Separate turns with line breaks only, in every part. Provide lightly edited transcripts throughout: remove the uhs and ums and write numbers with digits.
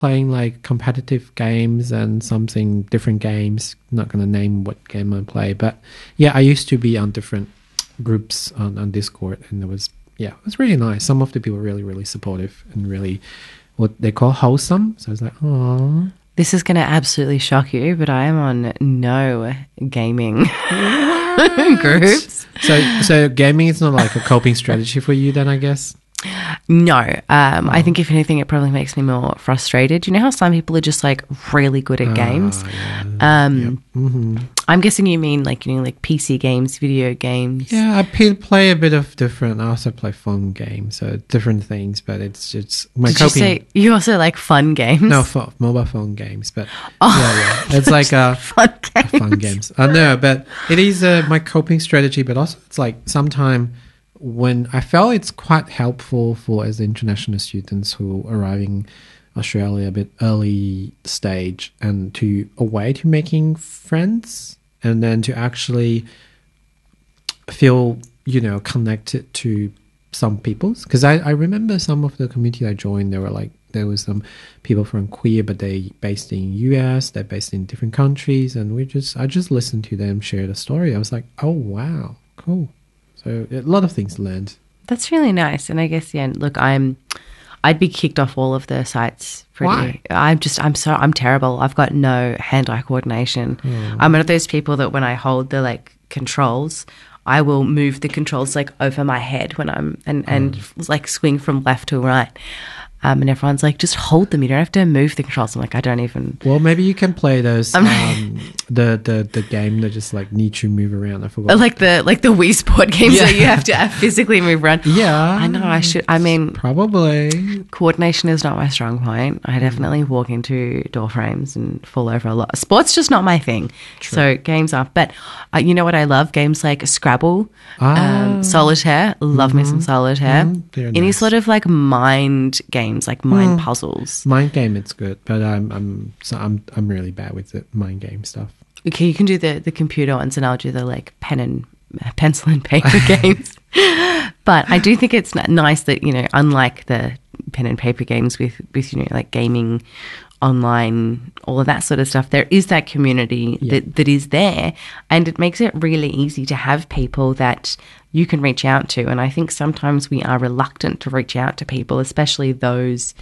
playing like competitive games and something different games. Not going to name what game I play, but yeah, I used to be on different groups on Discord, and it was really nice. Some of the people were really, really supportive and really what they call wholesome. So I was like, oh.
This is going to absolutely shock you, but I am on no gaming groups.
So gaming is not like a coping strategy for you then, I guess?
No. I think if anything, it probably makes me more frustrated. You know how some people are just like really good at games?
Yeah.
I'm guessing you mean like, you know, like PC games, video games.
Yeah, I play a bit of different. I also play phone games, so different things, but it's my
Did
coping.
you say you also like fun games?
No, mobile phone games, but yeah. It's like fun games. No, but it is my coping strategy, but also it's like sometimes when I felt it's quite helpful for as international students who are arriving Australia a bit early stage and a way to making friends and then to actually feel, you know, connected to some peoples. Because I remember some of the community I joined, there was some people from queer, but they based in US, they're based in different countries, and I just listened to them share the story. I was like, oh wow, cool. So a lot of things learned.
That's really nice. And I guess, yeah, look, I'd be kicked off all of the sites.
Why?
I'm terrible. I've got no hand-eye coordination. I'm one of those people that when I hold the like controls, I will move the controls like over my head when and like swing from left to right. And everyone's like, just hold them. You don't have to move the controls. I'm like, I don't even.
Well, maybe you can play those the game that just like need to move around. I forgot.
Like the Wii Sport games where you have to physically move around.
Yeah,
I know. I should. I mean,
probably
coordination is not my strong point. I definitely walk into door frames and fall over a lot. Sports just not my thing.
True.
So games are. But you know what I love? Games like Scrabble, Solitaire. Love me some Solitaire. Any
nice.
sort of like mind games. Like mind puzzles.
Mind game, it's good, but I'm really bad with the mind game stuff.
Okay, you can do the computer ones, and I'll do the like pencil and paper games. But I do think it's nice that, you know, unlike the pen and paper games with you know, like gaming online, all of that sort of stuff, there is that community that is there, and it makes it really easy to have people that you can reach out to. And I think sometimes we are reluctant to reach out to people, especially those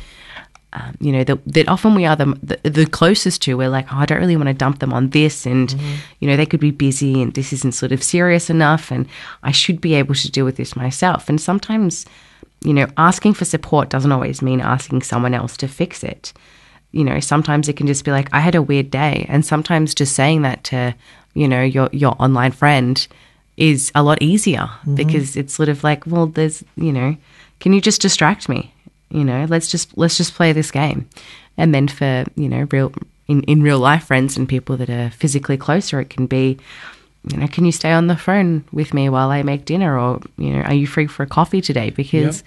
you know, that often we are the closest to. We're like, oh, I don't really want to dump them on this, and you know, they could be busy and this isn't sort of serious enough, and I should be able to deal with this myself. And sometimes, you know, asking for support doesn't always mean asking someone else to fix it. You know, sometimes it can just be like, I had a weird day. And sometimes just saying that to, you know, your online friend is a lot easier, because it's sort of like, well, there's, you know, can you just distract me? You know, let's just play this game. And then for, you know, in real life friends and people that are physically closer, it can be, you know, can you stay on the phone with me while I make dinner? Or, you know, are you free for a coffee today? Because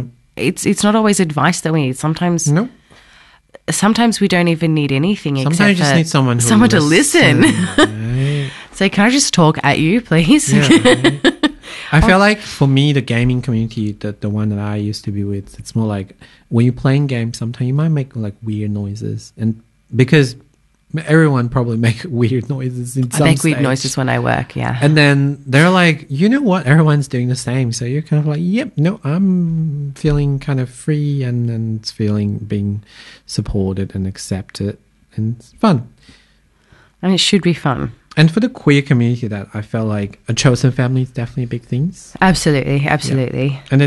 it's not always advice that we need. Sometimes Sometimes we don't even need anything.
Sometimes you just need someone
to listen.
Right.
So can I just talk at you, please?
Yeah, right. I feel like for me, the gaming community, the one that I used to be with, it's more like when you're playing games, sometimes you might make like weird noises, and because everyone probably make weird noises in some
I make weird
stage.
noises when I work, yeah.
And then they're like, you know what? Everyone's doing the same. So you're kind of like, yep, no, I'm feeling kind of free and feeling being supported and accepted. And it's fun.
And it should be fun.
And for the queer community, that I felt like a chosen family is definitely big things.
Absolutely, absolutely.
Yeah. And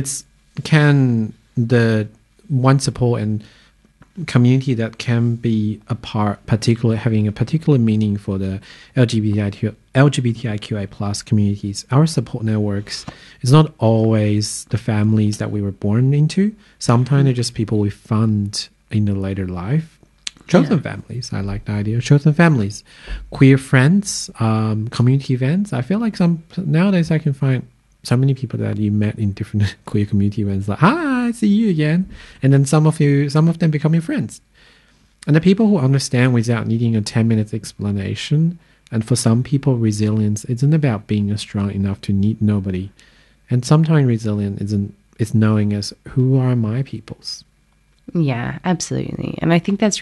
the one support and community that can be a part, particularly having a particular meaning for the LGBTIQA plus communities. Our support networks is not always the families that we were born into. Sometimes they're just people we fund in the later life. Chosen families, I like the idea. Chosen families, queer friends, community events. I feel like nowadays I can find so many people that you met in different queer community events. Like, hi, I see you again. And then some of them become your friends. And the people who understand without needing a 10 minutes explanation. And for some people, resilience isn't about being strong enough to need nobody. And sometimes resilience is knowing as who are my peoples.
Yeah, absolutely. And I think that's